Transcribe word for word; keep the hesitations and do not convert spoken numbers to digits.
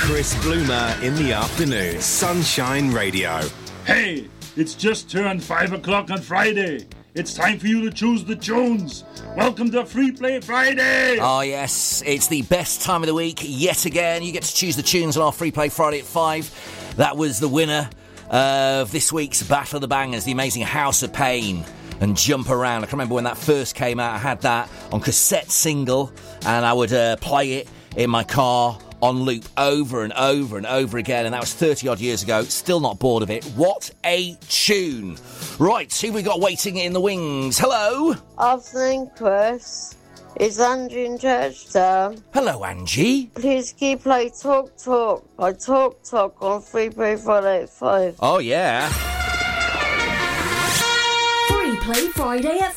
Chris Bloomer in the afternoon. Sunshine Radio. Hey, it's just turned five o'clock on Friday. It's time for you to choose the tunes. Welcome to Free Play Friday. Oh, yes. It's the best time of the week yet again. You get to choose the tunes on our Free Play Friday at five. That was the winner of this week's Battle of the Bangers, the amazing House of Pain and Jump Around. I can remember when that first came out. I had that on cassette single, and I would uh, play it in my car on loop over and over and over again, and that was thirty-odd years ago. Still not bored of it. What a tune. Right, who we got waiting in the wings? Hello? Afternoon, Chris. It's Angie in Churchtown. Hello, Angie. Please keep playing Talk Talk by Talk Talk on Free Play Friday at five. Oh, yeah. Free Play Friday at